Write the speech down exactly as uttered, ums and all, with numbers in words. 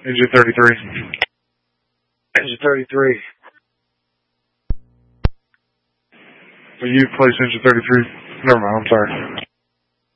Engine thirty-three. Engine thirty-three. Will you place engine thirty-three? Never mind, I'm sorry.